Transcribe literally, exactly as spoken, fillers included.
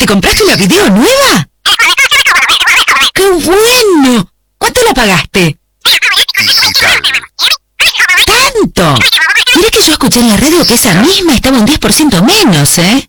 compraste una video nueva? ¡Qué bueno! ¿Cuánto la pagaste? ¿Tanto? Mirá que yo escuché en la radio que esa misma estaba un diez por ciento menos, ¿eh?